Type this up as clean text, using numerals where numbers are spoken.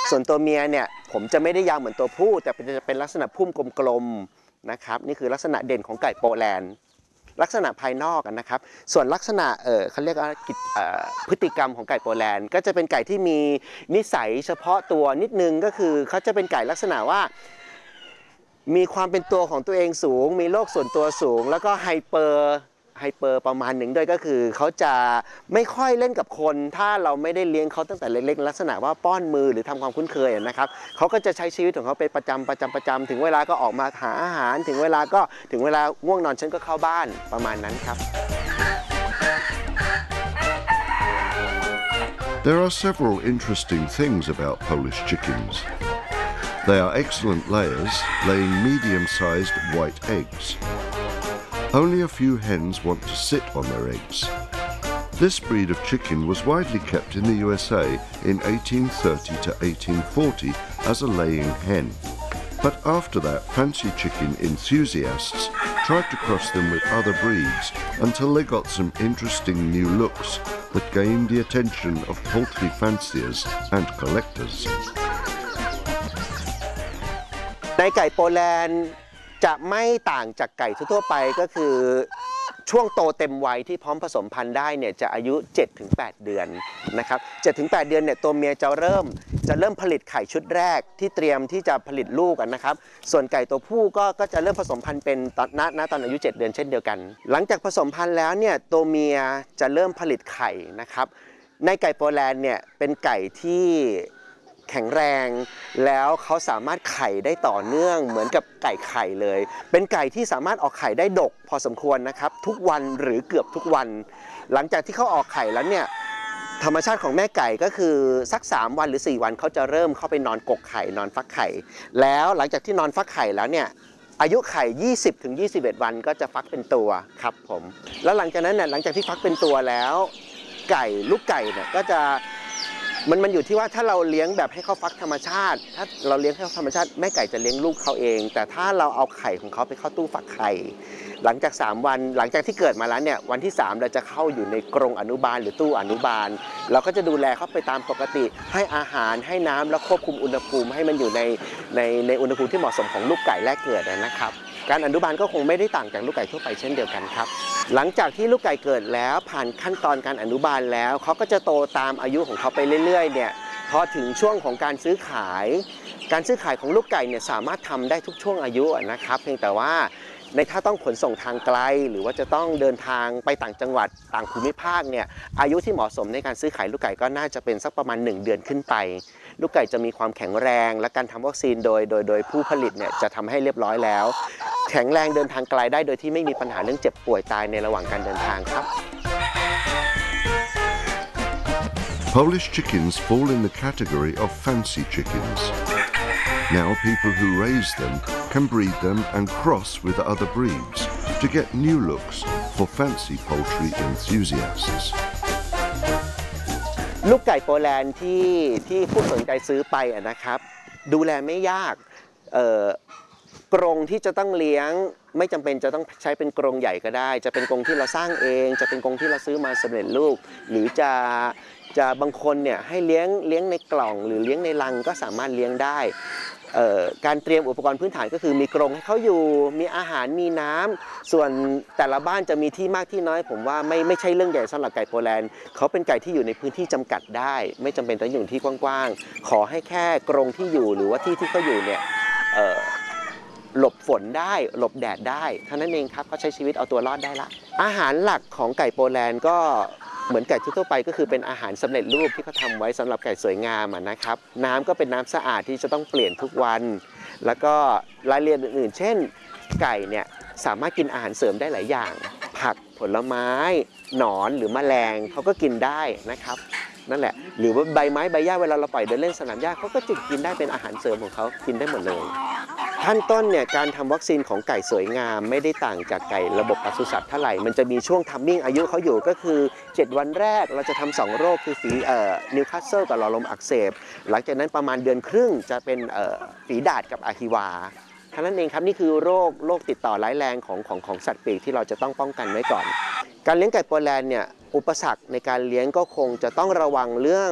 ส่วนตัวเมียเนี่ยผมจะไม่ได้ยาวเหมือนตัวผู้แต่จะเป็นลักษณะพุ่มกลมๆนะครับนี่คือลักษณะเด่นของไก่โปแลนด์ลักษณะภายนอกนะครับส่วนลักษณะเขาเรียกว่าพฤติกรรมของไก่โปแลนด์ก็จะเป็นไก่ที่มีนิสัยเฉพาะตัวนิดนึงก็คือเขาจะเป็นไก่ลักษณะว่ามีความเป็นตัวของตัวเองสูงมีโลกส่วนตัวสูงแล้วก็ไฮเปอร์ประมาณหนึ่งด้วยก็คือเขาจะไม่ค่อยเล่นกับคนถ้าเราไม่ได้เลี้ยงเขาตั้งแต่เล็กๆลักษณะว่าป้อนมือหรือทำความคุ้นเคยนะครับเขาก็จะใช้ชีวิตของเขาเป็นประจำถึงเวลาก็ออกมาหาอาหารถึงเวลาง่วงนอนฉันก็เข้าบ้านประมาณนั้นครับ There are several interesting things about Polish chickens. They are excellent layers, laying medium-sized white eggs. Only a few hens want to sit on their eggs. This breed of chicken was widely kept in the USA in 1830 to 1840 as a laying hen. But after that, fancy chicken enthusiasts tried to cross them with other breeds until they got some interesting new looks that gained the attention of poultry fanciers and collectors. ในไก่โปแลนด์จะไม่ต่างจากไก่ทั่วไปก็คือช่วงโตเต็มวัยที่พร้อมผสมพันธุ์ได้เนี่ยจะอายุ 7-8 เดือนนะครับ 7-8 เดือนเนี่ยตัวเมียจะเริ่มผลิตไข่ชุดแรกที่เตรียมที่จะผลิตลูกกันนะครับส่วนไก่ตัวผู้ก็จะเริ่มผสมพันธุ์เป็นตอนอายุ 7 เดือนเช่นเดียวกันหลังจากผสมพันธุ์แล้วเนี่ยตัวเมียจะเริ่มผลิตไข่นะครับในไก่โปแลนด์เนี่ยเป็นไก่ที่แข็งแรงแล้วเขาสามารถไข่ได้ต่อเนื่องเหมือนกับไก่ไข่เลยเป็นไก่ที่สามารถออกไข่ได้ดกพอสมควรนะครับทุกวันหรือเกือบทุกวันหลังจากที่เขาออกไข่แล้วเนี่ยธรรมชาติของแม่ไก่ก็คือสัก3วันหรือ4วันเขาจะเริ่มเข้าไปนอนกกไข่นอนฟักไข่แล้วหลังจากที่นอนฟักไข่แล้วเนี่ยอายุไข่ 20-21 วันก็จะฟักเป็นตัวครับผมแล้วหลังจากนั้นเนี่ยหลังจากที่ฟักเป็นตัวแล้วลูกไก่เนี่ยก็จะมันอยู่ที่ว่าถ้าเราเลี้ยงแบบให้เขาฟักธรรมชาติถ้าเราเลี้ยงให้เขาธรรมชาติแม่ไก่จะเลี้ยงลูกเขาเองแต่ถ้าเราเอาไข่ของเขาไปเข้าตู้ฟักไข่หลังจาก3วันหลังจากที่เกิดมาแล้วเนี่ยวันที่3เราจะเข้าอยู่ในกรงอนุบาลหรือตู้อนุบาลเราก็จะดูแลเขาไปตามปกติให้อาหารให้น้ำและควบคุมอุณหภูมิให้มันอยู่ในอุณหภูมิที่เหมาะสมของลูกไก่แรกเกิดนะครับการอนุบาลก็คงไม่ได้ต่างจากลูกไก่ทั่วไปเช่นเดียวกันครับหลังจากที่ลูกไก่เกิดแล้วผ่านขั้นตอนการอนุบาลแล้วเขาก็จะโตตามอายุของเขาไปเรื่อยๆเนี่ยพอถึงช่วงของการซื้อขายของลูกไก่เนี่ยสามารถทำได้ทุกช่วงอายุนะครับเพียงแต่ว่าถ้าต้องขนส่งทางไกลหรือว่าจะต้องเดินทางไปต่างจังหวัดต่างภูมิภาคเนี่ยอายุที่เหมาะสมในการซื้อขายลูกไก่ก็น่าจะเป็นสักประมาณ1 เดือนขึ้นไปลูกไก่จะมีความแข็งแรงและการทำวัคซีนโดยผู้ผลิตเนี่ยจะทำให้เรียบร้อยแล้วแข็งแรงเดินทางไกลได้โดยที่ไม่มีปัญหาเรื่องเจ็บป่วยตายในระหว่างการเดินทางครับ Polish chickens fall in the category of fancy chickens. Now people who raise them can breed them and cross with other breeds to get new looks for fancy poultry enthusiasts. ลูกไก่โปแลนด์ที่ผู้สนใจซื้อไปนะครับดูแลไม่ยากกรงที่จะต้องเลี้ยงไม่จำเป็นจะต้องใช้เป็นกรงใหญ่ก็ได้จะเป็นกรงที่เราสร้างเองจะเป็นกรงที่เราซื้อมาสำเร็จรูปหรือจะบางคนเนี่ยให้เลี้ยงในกล่องหรือเลี้ยงในลังก็สามารถเลี้ยงได้การเตรียมอุปกรณ์พื้นฐานก็คือมีกรงให้เขาอยู่มีอาหารมีน้ำส่วนแต่ละบ้านจะมีที่มากที่น้อยผมว่าไม่ใช่เรื่องใหญ่สำหรับไก่โปแลนด์เขาเป็นไก่ที่อยู่ในพื้นที่จำกัดได้ไม่จำเป็นต้องอยู่ที่กว้างๆขอให้แค่กรงที่อยู่หรือว่าที่เขาอยู่เนี่ยหลบฝนได้หลบแดดได้เท่านั้นเองครับเขาใช้ชีวิตเอาตัวรอดได้ละอาหารหลักของไก่โปแลนด์ก็เหมือนไก่ทั่วไปก็คือเป็นอาหารสำเร็จรูปที่เขาทำไว้สำหรับไก่สวยงามนะครับน้ำก็เป็นน้ำสะอาดที่จะต้องเปลี่ยนทุกวันแล้วก็รายละเอียดอื่นๆเช่นไก่เนี่ยสามารถกินอาหารเสริมได้หลายอย่างผักผลไม้หนอนหรือแมลงเขาก็กินได้นะครับนั่นแหละหรือว่าใบไม้ใบหญ้าเวลาเราปล่อยเดินเล่นสนามหญ้าเขาก็จะกินได้เป็นอาหารเสริมของเขากินได้หมดเลยขั้นต้นเนี่ยการทำวัคซีนของไก่สวยงามไม่ได้ต่างจากไก่ระบบปศุสัตว์เท่าไหร่มันจะมีช่วงทัมมิ่งอายุเขาอยู่ก็คือ7วันแรกเราจะทำ2โรคคือฝีนิวคาสเซิลกับหลอดลมอักเสบหลังจากนั้นประมาณเดือนครึ่งจะเป็นฝีดาษกับอะฮิวาเท่านั้นเองครับนี่คือโรคติดต่อร้ายแรงของสัตว์ปีกที่เราจะต้องป้องกันไว้ก่อนการเลี้ยงไก่โปแลนด์เนี่ยอุปสรรคในการเลี้ยงก็คงจะต้องระวังเรื่อง